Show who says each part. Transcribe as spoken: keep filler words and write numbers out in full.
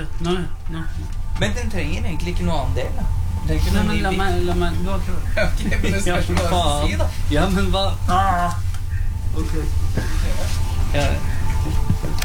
Speaker 1: Nei, nei, nei.
Speaker 2: Men den trenger egentlig ikke noe annen del, da. Den trenger ikke
Speaker 1: Nei,
Speaker 2: noe
Speaker 1: men
Speaker 2: ny
Speaker 1: la
Speaker 2: bit.
Speaker 1: meg, la meg, du har ikke...
Speaker 2: Ok, men det skal ikke
Speaker 1: Ja,
Speaker 2: bare si, da.
Speaker 1: Ja, men hva? Ah. Ok.
Speaker 2: Ja,